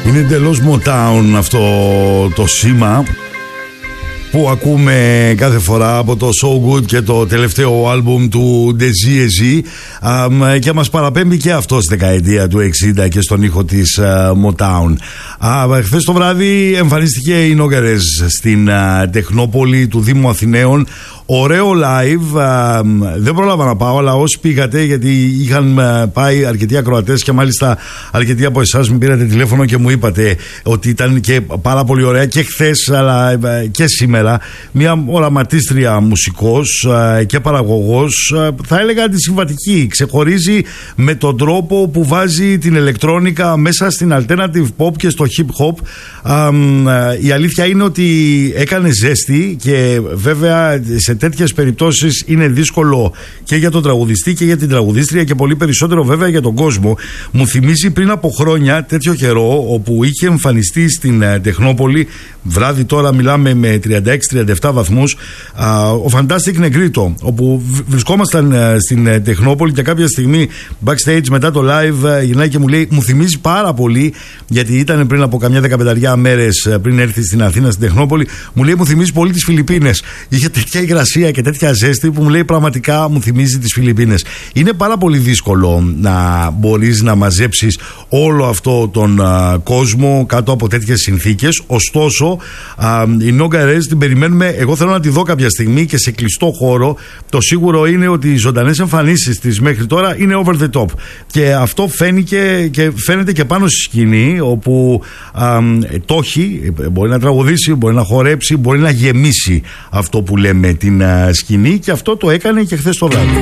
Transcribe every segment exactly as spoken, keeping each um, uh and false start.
Είναι εντελώς Motown αυτό το σήμα που ακούμε κάθε φορά από το So Good και το τελευταίο άλμπουμ του Desi και μας παραπέμπει και αυτό στη δεκαετία του εξήντα και στον ήχο της Motown. Χθες το βράδυ εμφανίστηκε η Νόγκαρες στην Τεχνόπολη του Δήμου Αθηναίων. Ωραίο live, α, δεν πρόλαβα να πάω, αλλά όσοι πήγατε, γιατί είχαν α, πάει αρκετοί ακροατές και μάλιστα αρκετοί από εσάς μου πήρατε τηλέφωνο και μου είπατε ότι ήταν και πάρα πολύ ωραία και χθες αλλά α, και σήμερα. Μια οραματίστρια μουσικός α, και παραγωγός, α, θα έλεγα αντισυμβατική. Ξεχωρίζει με τον τρόπο που βάζει την ηλεκτρόνικα μέσα στην alternative pop και στο hip hop. Α, α, η αλήθεια είναι ότι έκανε ζέστη και βέβαια σε τέτοιες περιπτώσεις είναι δύσκολο και για τον τραγουδιστή και για την τραγουδίστρια και πολύ περισσότερο βέβαια για τον κόσμο. Μου θυμίζει πριν από χρόνια τέτοιο καιρό όπου είχε εμφανιστεί στην uh, Τεχνόπολη, βράδυ τώρα μιλάμε με τριάντα έξι τριάντα επτά βαθμούς, uh, ο Fantastic Negrito, όπου βρισκόμασταν uh, στην uh, Τεχνόπολη και κάποια στιγμή backstage μετά το live uh, γυρνάει και μου λέει, μου θυμίζει πάρα πολύ, γιατί ήταν πριν από καμιά δεκαπενταριά μέρες uh, πριν έρθει στην Αθήνα στην Τεχνόπολη, μου λέει μου θυμίζει πολύ τις Φιλιππίνες. Είχε τέτοια υγρασία και τέτοια ζέστη που μου λέει πραγματικά μου θυμίζει τις Φιλιππίνες. Είναι πάρα πολύ δύσκολο να μπορείς να μαζέψεις όλο αυτό τον α, κόσμο κάτω από τέτοιες συνθήκες. Ωστόσο, α, η Νόγκαρες την περιμένουμε. Εγώ θέλω να τη δω κάποια στιγμή και σε κλειστό χώρο. Το σίγουρο είναι ότι οι ζωντανές εμφανίσεις της μέχρι τώρα είναι over the top. Και αυτό φαίνηκε και φαίνεται και πάνω στη σκηνή, όπου α, το έχει, μπορεί να τραγουδήσει, μπορεί να χορέψει, μπορεί να γεμίσει αυτό που λέμε την α, σκηνή, και αυτό το έκανε και χθες το βράδυ.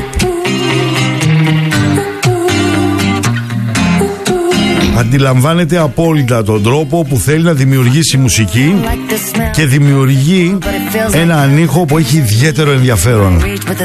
Αντιλαμβάνεται απόλυτα τον τρόπο που θέλει να δημιουργήσει μουσική και δημιουργεί έναν ήχο που έχει ιδιαίτερο ενδιαφέρον.